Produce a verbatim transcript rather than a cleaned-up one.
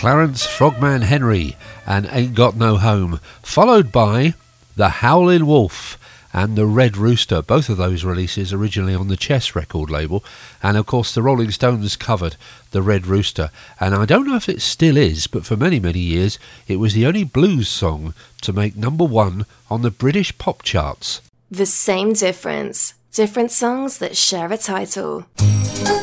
Clarence Frogman Henry and Ain't Got No Home, followed by The Howlin' Wolf and The Red Rooster, both of those releases originally on the Chess record label, and of course the Rolling Stones covered The Red Rooster, and I don't know if it still is, but for many many years it was the only blues song to make number one on the British pop charts. The same difference, different songs that share a title.